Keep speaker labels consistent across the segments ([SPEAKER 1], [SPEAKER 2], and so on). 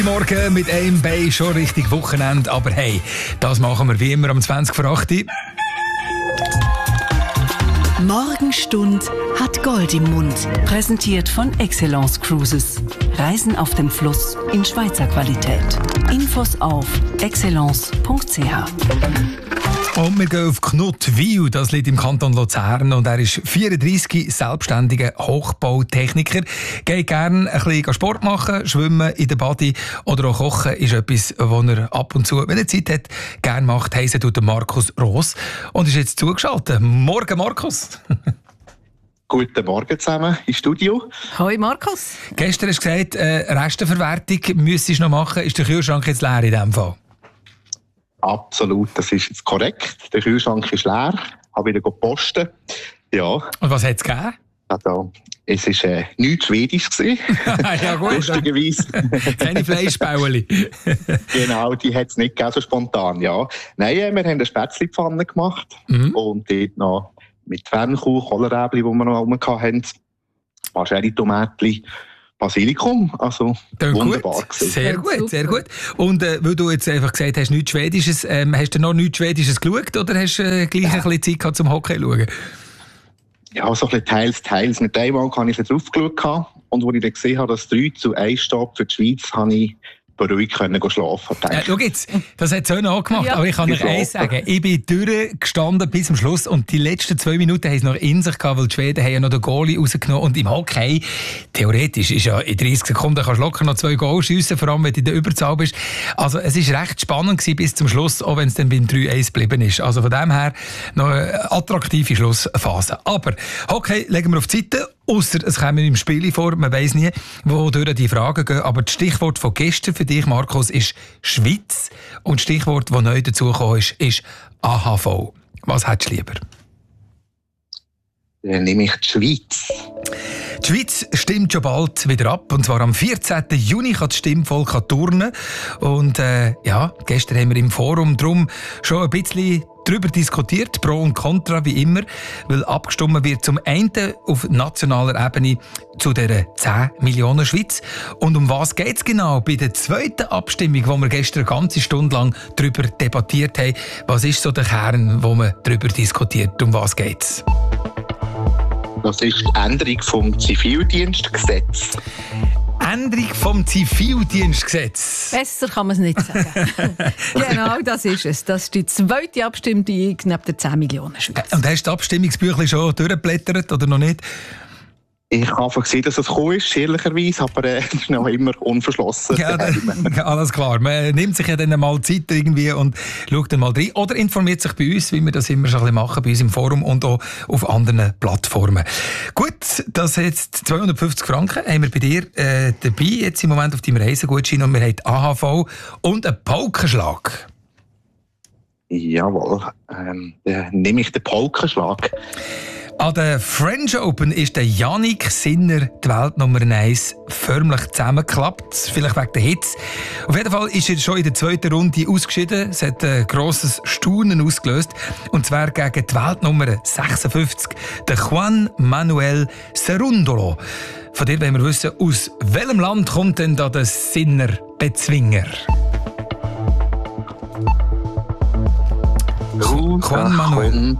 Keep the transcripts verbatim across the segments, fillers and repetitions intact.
[SPEAKER 1] Morgen mit einem Bein schon richtig Wochenende, aber hey, das machen wir wie immer um zwanzig vor acht.
[SPEAKER 2] Morgenstund hat Gold im Mund. Präsentiert von Excellence Cruises. Reisen auf dem Fluss in Schweizer Qualität. Infos auf excellence punkt c h.
[SPEAKER 1] Und wir gehen auf Knuttwil, das liegt im Kanton Luzern, und er ist vierunddreissig, selbstständiger Hochbautechniker. Geht gerne ein bisschen Sport machen, schwimmen in der Badi oder auch kochen ist etwas, was er ab und zu, wenn er Zeit hat, gerne macht. Heissen tut Markus Roos und ist jetzt zugeschaltet. Morgen, Markus.
[SPEAKER 3] Guten Morgen zusammen im Studio.
[SPEAKER 4] Hoi Markus.
[SPEAKER 1] Gestern hast du gesagt, äh, Resteverwertung müsstest du noch machen. Ist der Kühlschrank jetzt leer in diesem Fall?
[SPEAKER 3] Absolut, das ist jetzt korrekt. Der Kühlschrank ist leer. Ich habe wieder gepostet. Ja.
[SPEAKER 1] Und was hat es gegeben?
[SPEAKER 3] Also, es war äh, nichts Schwedisch.
[SPEAKER 1] Ja gut.
[SPEAKER 3] Lustigerweise.
[SPEAKER 1] Keine Fleischbäuerli.
[SPEAKER 3] Genau, die hat es nicht gegeben, so spontan. Ja. Nein, wir haben eine Spätzlepfanne gemacht. Mhm. Und dort noch mit Fernkuh, Kohlrabi, die wir noch rum hatten. Wahrscheinlich Tomatli. Basilikum, also
[SPEAKER 1] Dann
[SPEAKER 3] wunderbar
[SPEAKER 1] gut.
[SPEAKER 3] gewesen.
[SPEAKER 1] Sehr gut, super. Sehr gut. Und äh, weil du jetzt einfach gesagt hast, nichts Schwedisches, ähm, hast du noch nichts Schwedisches geschaut oder hast du äh, gleich ja. ein bisschen Zeit gehabt zum Hockey zu schauen?
[SPEAKER 3] Ja, so ein bisschen teils, teils. Mit einmal habe ich jetzt drauf geschaut und als ich dann gesehen habe, dass drei zu eins steht für die Schweiz, habe ich beruhigt können schlafen.
[SPEAKER 1] Ja, schau jetzt, das hat Söhne auch gemacht, ja. Aber ich kann euch eins sagen, ich bin durchgestanden bis zum Schluss und die letzten zwei Minuten haben es noch in sich gehabt, weil die Schweden haben ja noch den Goalie rausgenommen und im Hockey, theoretisch, ist ja in dreißig Sekunden kannst du locker noch zwei Goals schiessen, vor allem wenn du in der Überzahl bist. Also es war recht spannend gewesen bis zum Schluss, auch wenn es dann beim drei eins geblieben ist. Also von dem her noch eine attraktive Schlussphase. Aber Hockey legen wir auf die Seite. Ausser es kommen im Spiel vor, man weiss nie, wodurch die Fragen gehen. Aber das Stichwort von gestern für dich, Markus, ist Schweiz. Und das Stichwort, das neu dazugekommen ist, ist A H V. Was hättest du lieber?
[SPEAKER 3] Dann nehme ich die Schweiz.
[SPEAKER 1] Die Schweiz stimmt schon bald wieder ab. Und zwar am vierzehnten Juni kann das Stimmvolk turnen. Und äh, ja, gestern haben wir im Forum drum schon ein bisschen darüber diskutiert, Pro und Contra wie immer, weil abgestimmt wird zum einen auf nationaler Ebene zu der zehn Millionen Schweiz. Und um was geht es genau bei der zweiten Abstimmung, wo wir gestern eine ganze Stunde lang darüber debattiert haben? Was ist so der Kern, wo man darüber diskutiert? Um was geht es?
[SPEAKER 3] Das ist die Änderung vom Zivildienstgesetz.
[SPEAKER 1] Änderung vom Zivildienstgesetz.
[SPEAKER 4] Besser kann man es nicht sagen. Genau, das ist es. Das ist die zweite Abstimmung neben der zehn Millionen Schweiz.
[SPEAKER 1] Und hast du das Abstimmungsbüchlein schon durchgeblättert oder noch nicht?
[SPEAKER 3] Ich habe einfach gesehen, dass es gekommen ist, ehrlicherweise, aber äh, es ist noch immer unverschlossen.
[SPEAKER 1] Ja, ja, alles klar. Man nimmt sich ja dann mal Zeit irgendwie und schaut dann mal rein. Oder informiert sich bei uns, wie wir das immer so ein bisschen machen, bei uns im Forum und auch auf anderen Plattformen. Gut, das jetzt zweihundertfünfzig Franken haben wir bei dir äh, dabei, jetzt im Moment auf deinem Reisegutschein, und wir haben A H V und einen Paukenschlag.
[SPEAKER 3] Jawohl, ähm, dann nehme ich den Paukenschlag.
[SPEAKER 1] An der French Open ist der Yannick Sinner die Weltnummer eins förmlich zusammengeklappt. Vielleicht wegen der Hitze. Auf jeden Fall ist er schon in der zweiten Runde ausgeschieden. Es hat ein grosses Staunen ausgelöst. Und zwar gegen die Weltnummer sechsundfünfzig, der Juan Manuel Cerúndolo. Von dir wollen wir wissen, aus welchem Land kommt denn da der Sinner-Bezwinger?
[SPEAKER 3] Juan Manuel.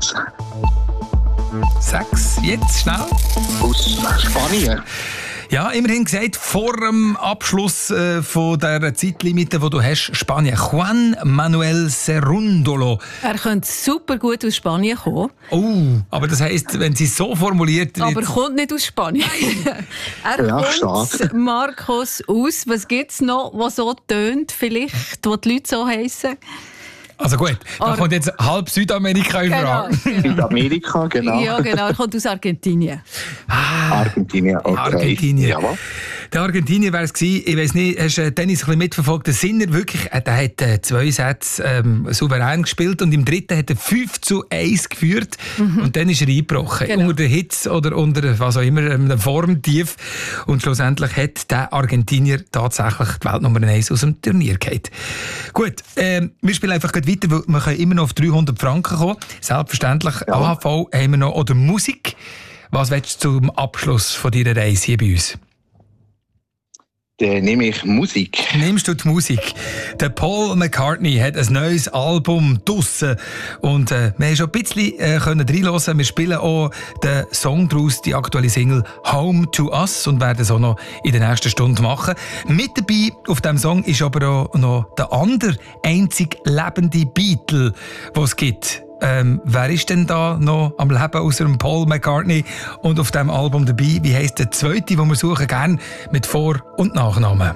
[SPEAKER 1] Sechs, jetzt schnell.
[SPEAKER 3] Aus Spanien.
[SPEAKER 1] Ja, immerhin gesagt, vor dem Abschluss äh, von der Zeitlimite, die du hast, Spanien. Juan Manuel Cerúndolo.
[SPEAKER 4] Er könnte super gut aus Spanien kommen.
[SPEAKER 1] Oh, aber das heisst, wenn sie es so formuliert...
[SPEAKER 4] Aber er kommt nicht aus Spanien. Er
[SPEAKER 3] ja,
[SPEAKER 4] kommt,
[SPEAKER 3] stark.
[SPEAKER 4] Markus, aus. Was gibt es noch, was so tönt, vielleicht, wo die Leute so heissen?
[SPEAKER 1] Also gut, da Ar- kommt jetzt halb Südamerika in Frage.
[SPEAKER 4] Genau, genau.
[SPEAKER 3] Südamerika, genau.
[SPEAKER 4] Ja, genau. Er kommt aus Argentinien.
[SPEAKER 1] Ah,
[SPEAKER 3] Argentinien, okay.
[SPEAKER 1] Argentinien.
[SPEAKER 3] Jawohl.
[SPEAKER 1] Der Argentinier wäre es gewesen. Ich weiss nicht, hast du Tennis ein bisschen mitverfolgt? Der Sinner wirklich, der hat äh, zwei Sätze ähm, souverän gespielt und im dritten hat er fünf zu eins geführt mhm. und dann ist er eingebrochen. Genau. Unter der Hitze oder unter was auch immer, einem Formtief. Und schlussendlich hat der Argentinier tatsächlich die Weltnummer eins aus dem Turnier gehabt. Gut, ähm, wir spielen einfach gleich weiter, weil wir können immer noch auf dreihundert Franken kommen. Selbstverständlich, ja. A H V haben wir noch, oder Musik. Was willst du zum Abschluss von deiner Reise hier bei uns?
[SPEAKER 3] Dann nehme ich Musik.
[SPEAKER 1] Nimmst du die Musik? Der Paul McCartney hat ein neues Album draussen. Und äh, wir haben schon ein bisschen äh, können reinhören. Wir spielen auch den Song daraus, die aktuelle Single «Home to Us» und werden es auch noch in der nächsten Stunde machen. Mit dabei auf diesem Song ist aber auch noch der andere einzig lebende Beatle, den es gibt. Ähm, wer ist denn da noch am Leben außer dem Paul McCartney und auf diesem Album dabei? Wie heisst der zweite, den wir suchen, gerne mit Vor- und Nachnamen?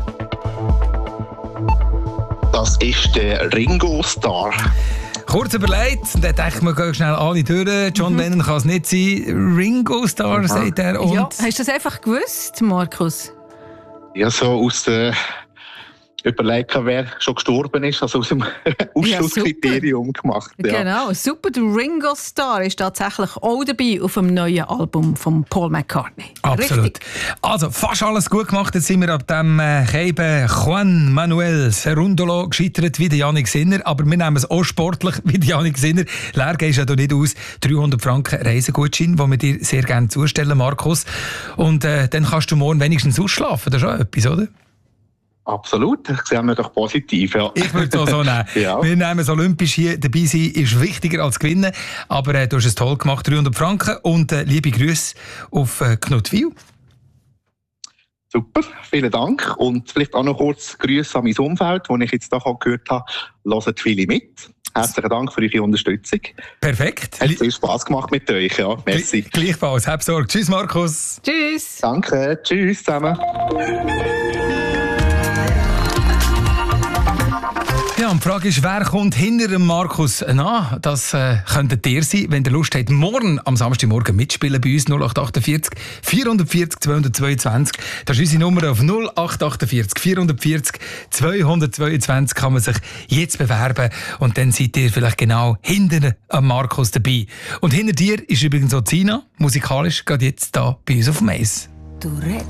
[SPEAKER 3] Das ist der Ringo Starr.
[SPEAKER 1] Kurz überlegt, dann denkt man, gehen schnell alle durch. John mhm. Lennon kann es nicht sein. Ringo Starr, ja. sagt er. Und
[SPEAKER 4] ja, hast du das einfach gewusst, Markus?
[SPEAKER 3] Ja, so aus der... überlegen, wer schon gestorben ist, also aus dem Ausschlusskriterium ja, gemacht. Ja.
[SPEAKER 4] Genau, super. Der Ringo Starr ist tatsächlich auch dabei auf dem neuen Album von Paul McCartney.
[SPEAKER 1] Absolut.
[SPEAKER 4] Richtig.
[SPEAKER 1] Also, fast alles gut gemacht. Jetzt sind wir ab dem äh, Keiben Juan Manuel Cerundolo gescheitert wie der Jannik Sinner, aber wir nehmen es auch sportlich wie der Jannik Sinner. Leer gehst ja da nicht aus. dreihundert Franken Reisegutschein, den wir dir sehr gerne zustellen, Markus. Und äh, dann kannst du morgen wenigstens ausschlafen. Das ist schon etwas, oder?
[SPEAKER 3] Absolut, das sehen wir doch positiv. Ja.
[SPEAKER 1] Ich würde es auch so nehmen. Ja. Wir nehmen es olympisch hier. Dabei sein ist wichtiger als gewinnen. Aber äh, du hast es toll gemacht, dreihundert Franken. Und äh, liebe Grüße auf äh, Knutwil.
[SPEAKER 3] Super, vielen Dank. Und vielleicht auch noch kurz Grüße an mein Umfeld, das ich jetzt hier gehört habe. Hört viele mit. Herzlichen Dank für eure Unterstützung.
[SPEAKER 1] Perfekt.
[SPEAKER 3] Hat viel Spass gemacht mit euch. Ja. Merci.
[SPEAKER 1] Gleichfalls. Hab Sorge. Tschüss, Markus.
[SPEAKER 4] Tschüss.
[SPEAKER 3] Danke. Tschüss zusammen.
[SPEAKER 1] Ja, und die Frage ist, wer kommt hinter dem Markus nach? Das äh, könntet ihr sein, wenn ihr Lust habt, morgen am Samstagmorgen mitspielen bei uns. null acht achtundvierzig vierhundertvierzig zweihundertzweiundzwanzig. Das ist unsere Nummer auf null acht achtundvierzig vierhundertvierzig zweihundertzweiundzwanzig. Kann man sich jetzt bewerben und dann seid ihr vielleicht genau hinter dem Markus dabei. Und hinter dir ist übrigens auch Zina, musikalisch, gerade jetzt da bei uns auf dem Eis.
[SPEAKER 2] Du redest